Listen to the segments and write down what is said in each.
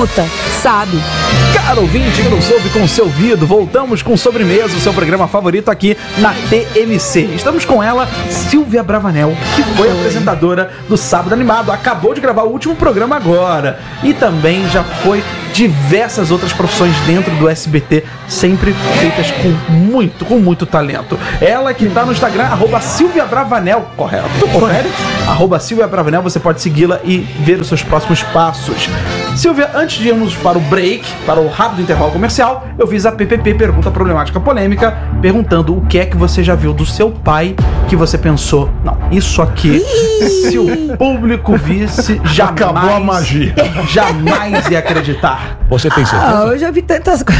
escuta, sabe. Caro ouvinte que nos ouve com o seu ouvido, voltamos com Sobremesa, o seu programa favorito aqui na TMC. Estamos com ela, Silvia Bravanel, que foi apresentadora do Sábado Animado, acabou de gravar o último programa agora e também já foi diversas outras profissões dentro do SBT, sempre feitas com muito talento. Ela que tá no Instagram, @Silvia Bravanel, correto? Confere? @Silvia Bravanel, você pode segui-la e ver os seus próximos passos. Silvia, antes de irmos para o break, para o rápido intervalo comercial, eu fiz a PPP, Pergunta Problemática Polêmica, perguntando o que é que você já viu do seu pai que você pensou, não, isso aqui, se o público visse, jamais... Acabou a magia. Jamais ia acreditar. Você tem certeza? Eu já vi tantas coisas.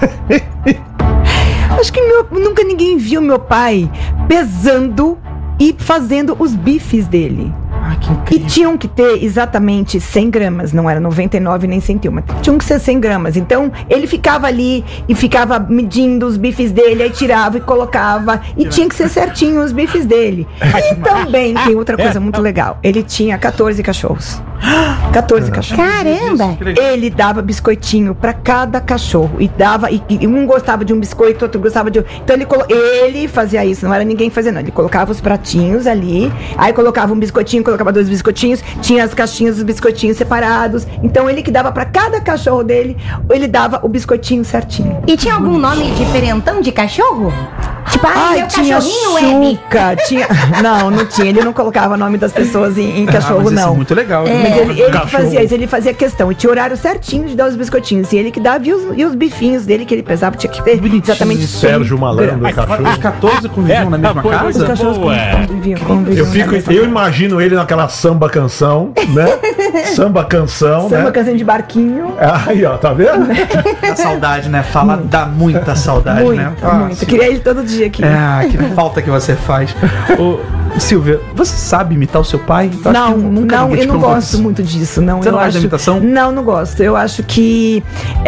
Acho que nunca ninguém viu meu pai pesando e fazendo os bifes dele. Que E incrível. tinham que ter exatamente 100 gramas, não era 99 nem 101, mas tinham que ser 100 gramas. Então, ele ficava ali e ficava medindo os bifes dele, aí tirava e colocava, e tinha que ser certinho os bifes dele. E também tem outra coisa muito legal, ele tinha 14 cachorros. 14 cachorros. Caramba! Que legal. Ele dava biscoitinho pra cada cachorro e dava, e um gostava de um biscoito, outro gostava de outro. Então ele fazia isso, não era ninguém fazendo, não. Ele colocava os pratinhos ali, aí colocava um biscoitinho, colocava 2 biscoitinhos, tinha as caixinhas dos biscoitinhos separados. Então ele que dava pra cada cachorro dele, ele dava o biscoitinho certinho. E tinha algum nome diferentão de cachorro? Tipo, meu tinha cachorrinho Web. Chuca, tinha... Não tinha, ele não colocava o nome das pessoas em cachorro, mas isso não. é muito legal. Mas ele Cachorro. fazia isso, ele fazia questão. E tinha horário certinho de dar os biscoitinhos. E ele que dava, e os bifinhos dele que ele pesava, tinha que ter Bonitinho. exatamente 100 Sérgio Malandro, gramas. cachorro. Os 14 conviviam na mesma coisa casa? Os cachorros conviviam. Eu imagino ele naquela samba canção, né? Samba canção, Samba né? canção de barquinho. Aí, ó, tá vendo? A saudade, né? Fala, dá muita saudade, né? Muito. Eu queria ele todo dia aqui. Que falta que você faz. Ô, Silvia, você sabe imitar o seu pai? Eu acho Não, que nunca não, ninguém te eu não perguntou gosto isso. muito disso. Não, Você eu não gosta acho, da imitação? Não gosto. Eu acho que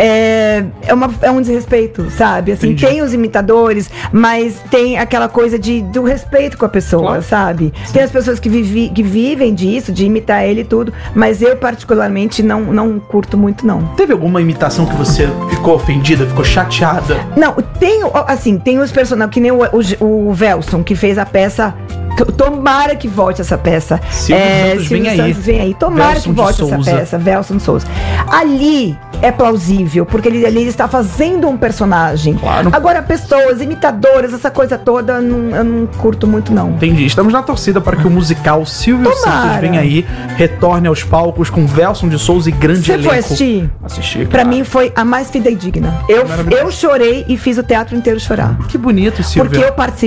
é um desrespeito, sabe? Assim, Entendi. tem os imitadores, mas tem aquela coisa do respeito com a pessoa, Claro. sabe? Tem as pessoas que vivem disso, de imitar ele e tudo, mas eu particularmente não curto muito, não. Teve alguma imitação que você ficou ofendida, ficou chateada? Não, tem os personagens, que nem o Velson, que fez a peça. Tomara que volte essa peça. Silvio Santos vem aí. Vem aí. Tomara Velson que volte de essa Souza. peça. Velson de Souza. Ali é plausível, porque ele está fazendo um personagem. Claro. Agora, pessoas, imitadoras, essa coisa toda, eu não curto muito, não. Entendi. Estamos na torcida para que o musical Silvio Tomara. Santos venha aí, retorne aos palcos com Velson de Souza e grande Você elenco. foi assistir? Assisti, Pra claro. mim foi a mais fidedigna. Eu chorei e fiz o teatro inteiro chorar. Que bonito, Silvia. Porque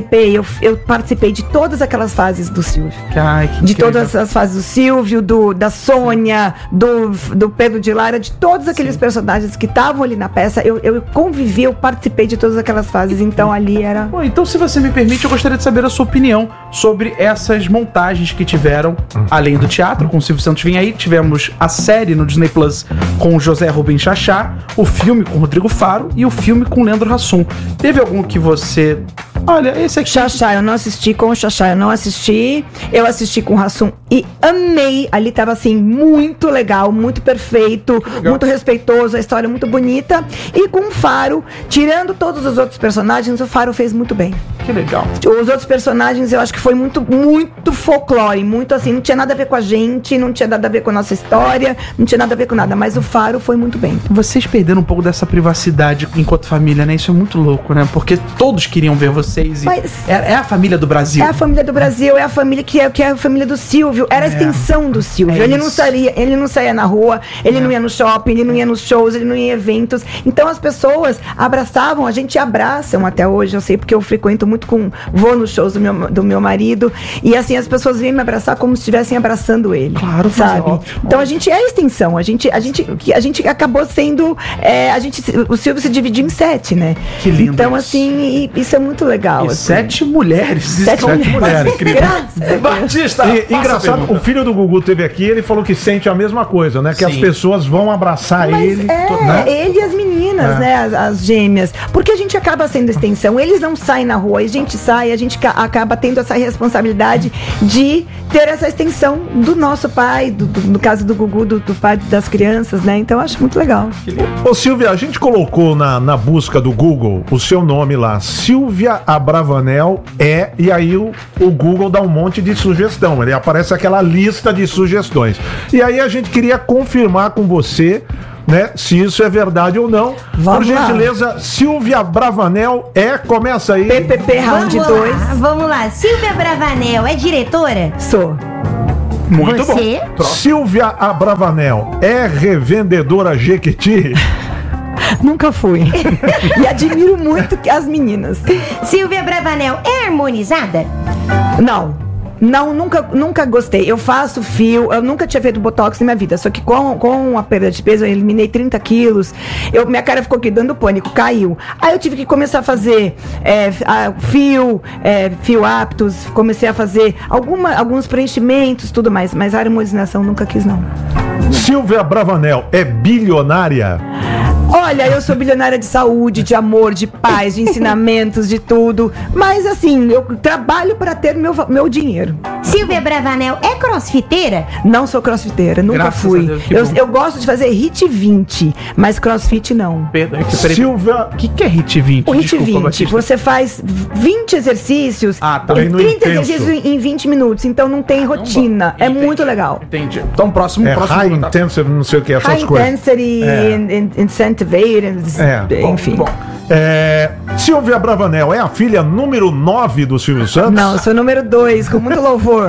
eu participei de todas aquelas fases do Silvio. Ai, que De incrível. todas as fases do Silvio, da Sônia, do Pedro de Lara, de todos aqueles personagens que estavam ali na peça, eu convivi, eu participei de todas aquelas fases, então ali era... Bom, então, se você me permite, eu gostaria de saber a sua opinião sobre essas montagens que tiveram, além do teatro, com o Silvio Santos Vem Aí, tivemos a série no Disney Plus com o José Rubens Chachá, o filme com o Rodrigo Faro e o filme com o Leandro Hassum. Teve algum que você... Olha, esse aqui... Xaxá, eu não assisti com o Xaxá, eu assisti com o Hassum e amei, ali tava assim, muito legal, muito perfeito, muito respeitoso, a história muito bonita, e com o Faro, tirando todos os outros personagens, o Faro fez muito bem. Que legal. Os outros personagens eu acho que foi muito folclore, muito assim, não tinha nada a ver com a gente, não tinha nada a ver com a nossa história, não tinha nada a ver com nada, mas o Faro foi muito bem. Vocês perderam um pouco dessa privacidade enquanto família, né? Isso é muito louco, né? Porque todos queriam ver vocês e Mas- é a família do Brasil. É a família do Brasil, é a família que é a família do Silvio, era a extensão do Silvio. É Ele não saía na rua, ele não ia no shopping, ele não ia nos shows, ele não ia em eventos. Então as pessoas abraçavam, a gente abraçam até hoje, eu sei porque eu frequento muito vou nos shows do meu marido, e assim as pessoas vêm me abraçar como se estivessem abraçando ele. Claro, mas sabe? é óbvio. Então a gente é a extensão, a gente acabou sendo, o Silvio se dividiu em 7, né? Que lindo Então isso. assim, isso é muito legal. E assim. 7 mulheres. Sete mulheres. Graças a Deus. Batista, E, faça a engraçado, pergunta. o filho do Gugu teve aqui, ele falou que sente a mesma coisa, né? Que Sim. as pessoas vão abraçar Mas ele, é, né? ele e as meninas. meninas, né? As gêmeas. Porque a gente acaba sendo extensão. Eles não saem na rua, a gente sai, a gente acaba tendo essa responsabilidade de ter essa extensão do nosso pai, no caso do Gugu, do pai das crianças, né? Então eu acho muito legal. Ô Silvia, a gente colocou na busca do Google o seu nome lá, Silvia Abravanel e aí o Google dá um monte de sugestão, ele aparece aquela lista de sugestões. E aí a gente queria confirmar com você, né, se isso é verdade ou não. Vamos Por lá. gentileza, Silvia Bravanel começa aí. PPP Round 2. Vamos lá. Silvia Bravanel é diretora? Sou. Muito Você? bom. Silvia Abravanel é revendedora Jequiti? Nunca fui. E admiro muito as meninas. Silvia Bravanel é harmonizada? Não, nunca gostei. Eu faço fio, eu nunca tinha feito botox na minha vida. Só que com a perda de peso, eu eliminei 30 quilos. Minha cara ficou aqui dando pânico, caiu. Aí eu tive que começar a fazer fio aptos, comecei a fazer alguns preenchimentos, tudo mais. Mas a harmonização nunca quis, não. Silvia Bravanel é bilionária? Olha, eu sou bilionária de saúde, de amor, de paz, de ensinamentos, de tudo. Mas assim, eu trabalho para ter meu dinheiro. Silvia Bravanel é crossfiteira? Não sou crossfiteira, nunca Graças fui. a Deus, que Eu, bom. eu gosto de fazer hit 20, mas crossfit não. Peraí. Silvia... O que é Hit 20? O hit Desculpa, 20, Batista. você faz 20 exercícios, Ah, tá. Bem no 30 intenso. exercícios em 20 minutos, então não tem rotina. É Entendi. muito legal. Entendi. Então, próximo high contato. intensity, não sei o que, essas High coisas. intensity, incentivated, enfim. Bom, Silvia Bravanel é a filha número 9 do Silvio Santos? Não, eu sou número 2, com muito louvor.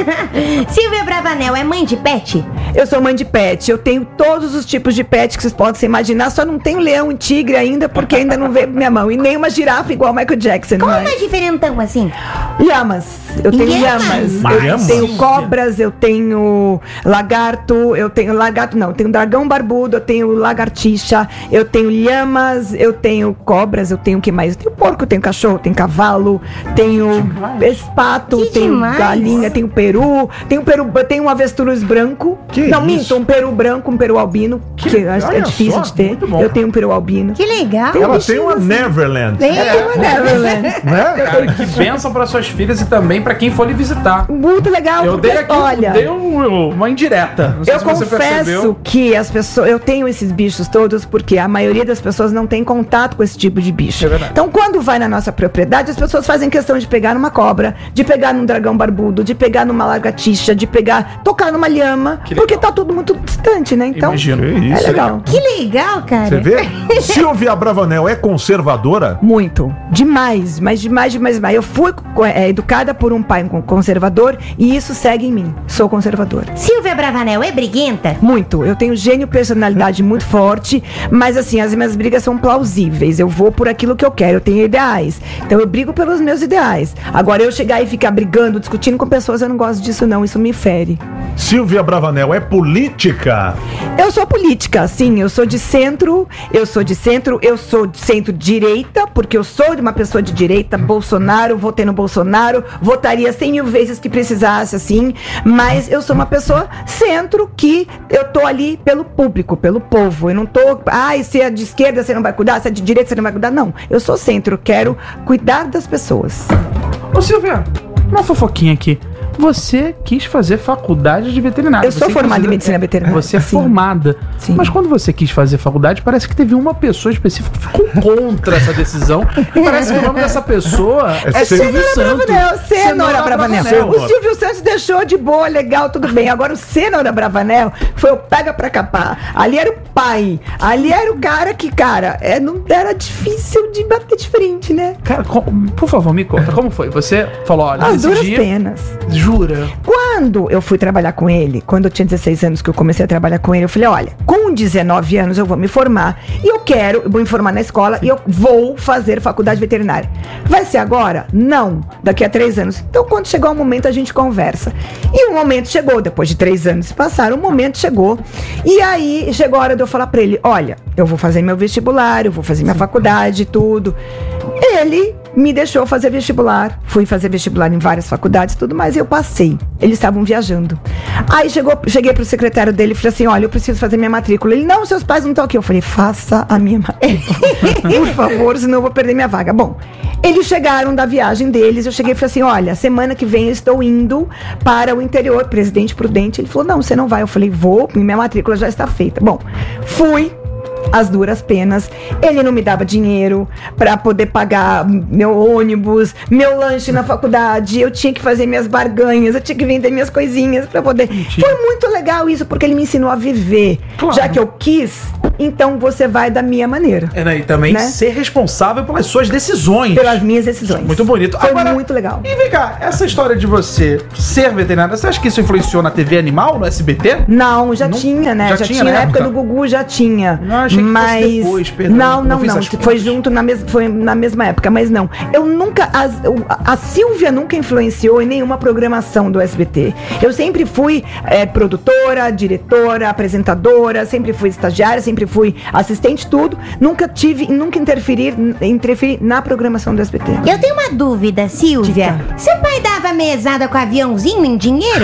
Silvia Bravanel é mãe de pet? Eu sou mãe de pet, eu tenho todos os tipos de pet que vocês podem imaginar, só não tenho leão e tigre ainda, porque ainda não veio pra minha mão. E nem uma girafa igual Michael Jackson. Como mas... é diferentão assim? Lhamas. Eu tenho Lhamas? lhamas. Eu Lhamas? tenho cobras, eu tenho lagarto, eu tenho dragão barbudo, eu tenho lagartixa, eu tenho lhamas, eu tenho cobras, eu tenho o que mais? Eu tenho porco, eu tenho cachorro, eu tenho cavalo, tenho pato, Que tenho demais. galinha, tenho tenho um avestruz branco. Que não, isso? minto, um peru branco, um peru albino, que eu acho que é olha difícil só, de ter. muito bom. Eu tenho um peru albino. Que legal. Ela tem uma Neverland, Tem uma Neverland. né? cara, que bênção para suas filhas e também para quem for lhe visitar. Muito legal. Eu porque, dei aqui olha, uma indireta. Não sei eu se você confesso percebeu. que as pessoas, eu tenho esses bichos todos porque a maioria das pessoas não tem contato com esse tipo de bicho. É verdade. Então, quando vai na nossa propriedade, as pessoas fazem questão de pegar numa cobra, de pegar num dragão barbudo, de pegar numa lagartixa, de tocar numa lhama, Que legal. porque tá tudo muito distante, né? Então, Imagino. Que isso, é legal. Que legal, cara. Você vê? Silvia Bravanel é conservadora? Muito. Demais, mas demais. Eu fui educada por um pai conservador e isso segue em mim. Sou conservadora. Silvia Bravanel é briguenta? Muito. Eu tenho gênio, personalidade muito forte, mas assim, as minhas brigas são plausíveis. Eu vou por aquilo que eu quero, eu tenho ideais. Então eu brigo pelos meus ideais. Agora, eu chegar e ficar brigando, discutindo com pessoas, eu não gosto disso não, isso me fere. Silvia Bravanel é política? Eu sou política, sim, eu sou de centro, eu sou de centro-direita, porque eu sou de uma pessoa de direita, Bolsonaro, votei no Bolsonaro, votaria 100 mil vezes que precisasse, assim, mas eu sou uma pessoa centro que eu tô ali pelo público, pelo povo, eu não tô, se é de esquerda você não vai cuidar, se é de direita você não vai cuidar, não, eu sou centro, eu quero cuidar das pessoas. Ô, Silvia, uma fofoquinha aqui. Você quis fazer faculdade de veterinária. Eu sou Você, formada em inclusive, medicina veterinária. Você é Sim. formada. Sim. Mas quando você quis fazer faculdade, parece que teve uma pessoa específica que ficou contra essa decisão. E parece que o nome dessa pessoa é Silvio Santos. Cenoura Bravanel. O Silvio Santos deixou de boa, legal, tudo bem. Agora o Cenoura Bravanel foi o pega pra capar. Ali era o pai. Ali era o cara que, não era difícil de bater de frente, né? Cara, por favor, me conta, como foi? Você falou, olha, As nesse duras dia... penas. Jura? Quando eu fui trabalhar com ele, quando eu tinha 16 anos que eu comecei a trabalhar com ele, eu falei, olha, com 19 anos eu vou me formar e eu vou me formar na escola e eu vou fazer faculdade veterinária. Vai ser agora? Não. Daqui a 3 anos. Então, quando chegar o momento, a gente conversa. E o momento chegou, depois de 3 anos se passaram, o momento chegou. E aí, chegou a hora de eu falar pra ele, olha, eu vou fazer meu vestibular, eu vou fazer minha faculdade e tudo. Ele me deixou fazer vestibular. Fui fazer vestibular em várias faculdades e tudo mais, e eu passei. Eles estavam viajando. Aí cheguei pro secretário dele e falei assim, olha, eu preciso fazer minha matrícula. Ele, não, seus pais não estão aqui. Eu falei, faça a minha matrícula, por favor, senão eu vou perder minha vaga. Bom, eles chegaram da viagem deles, eu cheguei e falei assim, olha, semana que vem eu estou indo para o interior, Presidente Prudente. Ele falou, não, você não vai. Eu falei, vou, minha matrícula já está feita. Bom, fui às duras penas. Ele não me dava dinheiro para poder pagar meu ônibus, meu lanche na faculdade. Eu tinha que fazer minhas barganhas, eu tinha que vender minhas coisinhas para poder. Mentira. Foi muito legal isso, porque ele me ensinou a viver. Claro. Já que eu quis, então você vai da minha maneira. E também Né? ser responsável pelas suas decisões. Pelas minhas decisões. Muito bonito. Foi Agora, muito legal. E vem cá, essa história de você ser veterinária, você acha que isso influenciou na TV Animal, no SBT? Não, já Não- tinha, né? já Já tinha tinha, na na época época? do Gugu já tinha. Não, achei que fosse mas depois, perdão, não, não fiz as foi contas. junto foi na mesma época, mas não. Eu nunca a Silvia nunca influenciou em nenhuma programação do SBT. Eu sempre fui produtora, diretora, apresentadora, sempre fui estagiária, sempre fui assistente, tudo. Nunca interferi na programação do SBT. Eu tenho uma dúvida, Silvia. Seu pai dava mesada com aviãozinho em dinheiro?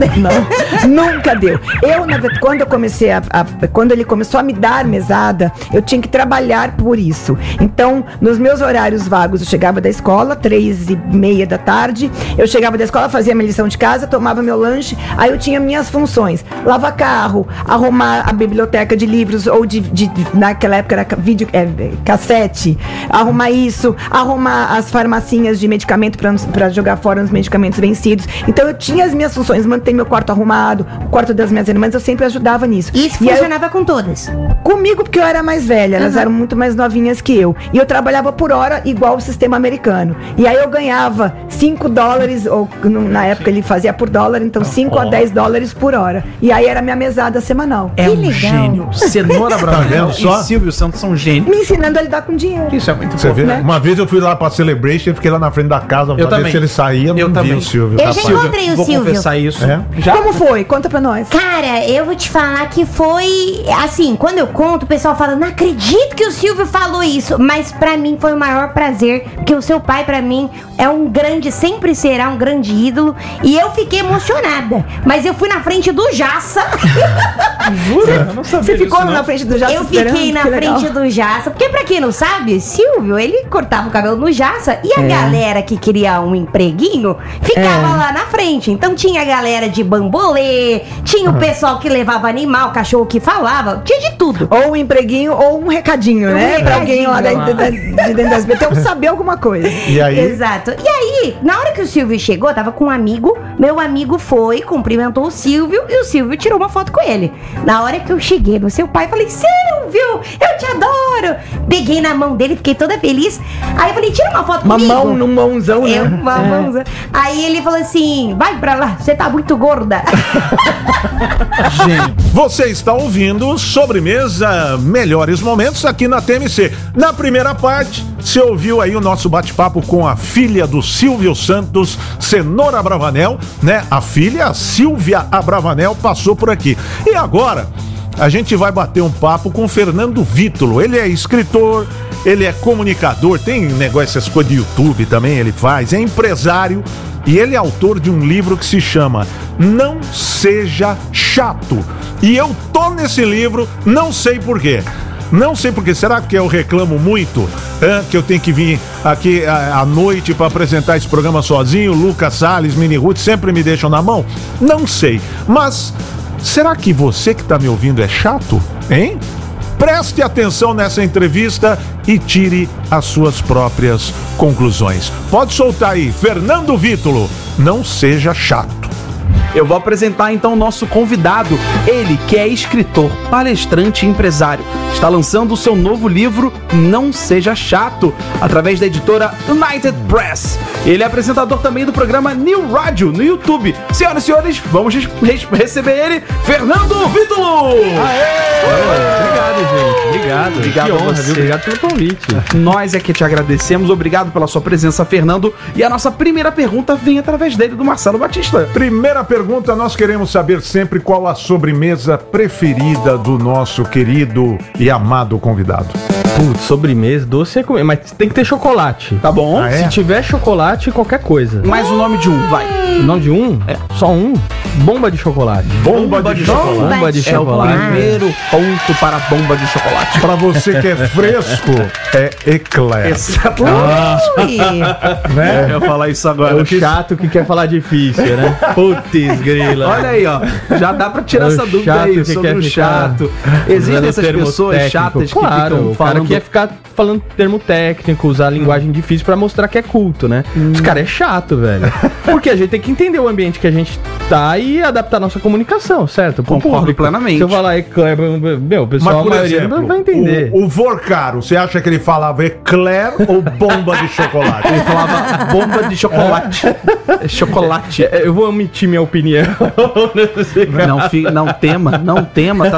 Não, nunca deu. Quando eu comecei quando ele começou a me dar mesada, eu tinha que trabalhar por isso. Então, nos meus horários vagos, eu chegava da escola, 3:30 da tarde, eu chegava da escola, fazia minha lição de casa, tomava meu lanche, aí eu tinha minhas funções: lavar carro, arrumar a biblioteca de livros, ou naquela época era cassete, arrumar isso, arrumar as farmacinhas de medicamento para jogar fora os medicamentos vencidos. Então eu tinha as minhas funções, manter meu quarto arrumado, o quarto das minhas irmãs, eu sempre ajudava nisso. Isso E aí funcionava com todas. comigo, porque eu era mais velha, elas eram muito mais novinhas que eu. E eu trabalhava por hora igual o sistema americano. E aí eu ganhava $5, ou na época ele fazia por dólar, então 5 a 10 dólares por hora. E aí era minha mesada semanal. É um legal. gênio. Cenoura Bravanel vendo só? e Silvio Santos são gênios. Me ensinando a lidar com dinheiro. Isso é muito Você bom. vê? né? Uma vez eu fui lá pra Celebration e fiquei lá na frente da casa pra ver também. se ele saía, não Eu vi também. o Silvio. Eu já rapaz. encontrei o Vou Silvio. confessar isso. É? Já? Como foi? Conta pra nós. Cara, eu vou te falar que foi assim, quando eu conto, o pessoal fala, não acredito que o Silvio falou isso, mas pra mim foi o maior prazer, porque o seu pai pra mim é um grande, sempre será um grande ídolo, e eu fiquei emocionada, mas eu fui na frente do Jaça. Jura? Eu não sabia Você ficou disso, não. na frente do Jaça Eu esperando? fiquei na Que legal. frente do Jaça, porque pra quem não sabe, Silvio, ele cortava o cabelo no Jaça, e a galera que queria um empreguinho ficava lá na frente. Então tinha a galera de bambolê, tinha o pessoal que levava animal, cachorro que falava, tinha de tudo. Ou um empreguinho ou um recadinho, né? Pra alguém lá de dentro da SBT ou saber alguma coisa. E aí? Exato. E aí, na hora que o Silvio chegou, tava com um amigo, meu amigo foi, cumprimentou o Silvio e o Silvio tirou uma foto com ele. Na hora que eu cheguei no seu pai, falei, Silvio, eu te adoro. Peguei na mão dele, fiquei toda feliz. Aí eu falei, tira uma foto Uma comigo. mão num mãozão, né? Uma mãozão. Aí ele falou assim, vai pra lá, você tá muito gorda. Gênio. Você está ouvindo Sobremesa Melhores Momentos aqui na TMC. Na primeira parte, você ouviu aí o nosso bate-papo com a filha do Silvio Santos, Cenoura Abravanel, né? A filha, Silvia Abravanel, passou por aqui. E agora, a gente vai bater um papo com Fernando Vítolo. Ele é escritor, ele é comunicador, tem negócio, essas coisas de YouTube também ele faz, é empresário e ele é autor de um livro que se chama Não Seja Chato. E eu tô nesse livro, não sei por quê. Não sei porque, será que eu reclamo muito? Que eu tenho que vir aqui à noite para apresentar esse programa sozinho? Lucas Salles, Mini Ruth sempre me deixam na mão? Não sei, mas será que você que tá me ouvindo é chato? Hein? Preste atenção nessa entrevista e tire as suas próprias conclusões. Pode soltar aí, Fernando Vítolo, não seja chato. Eu vou apresentar então o nosso convidado, ele que é escritor, palestrante e empresário. Está lançando o seu novo livro Não Seja Chato, através da editora United Press. Ele é apresentador também do programa New Radio no YouTube. Senhoras e senhores, vamos receber ele, Fernando Vítolo! Obrigado, gente. Obrigado. Obrigado Que a honra, você. viu? Obrigado pelo convite. Nós é que te agradecemos, obrigado pela sua presença, Fernando. E a nossa primeira pergunta vem através dele, do Marcelo Batista. Primeira pergunta, nós queremos saber sempre qual a sobremesa preferida do nosso querido e amado convidado. Putz, sobremesa, doce é comer, mas tem que ter chocolate. Tá bom? Ah, é? Se tiver chocolate, qualquer coisa. Mais o nome de um, vai. O nome de um? Só um? Bomba de chocolate. Bomba de chocolate. Bomba de É o chocolate. primeiro ponto para a bomba de chocolate. Pra você que é fresco, é eclair. Ui. Né? Eu ia falar isso agora. É o chato que quer falar difícil, né? Putz, grila. Olha aí, ó. Já dá pra tirar É o essa dúvida chato aí que sobre quer o ficar chato. Existem usando essas termo pessoas técnico. chatas que Claro, ficam o cara falando... quer ficar falando termo técnico, usar linguagem difícil pra mostrar que é culto, né? Os caras é chato, velho. Porque a gente tem que entender o ambiente que a gente tá e adaptar a nossa comunicação, certo? Pro Concordo público. plenamente. Se eu falar eclair, meu, o pessoal, Mas, por a maioria exemplo, não vai entender. o Vorcaro, você acha que ele falava eclair ou bomba de chocolate? Ele falava bomba de chocolate. Chocolate. Eu vou omitir minha opinião. Não tema, tá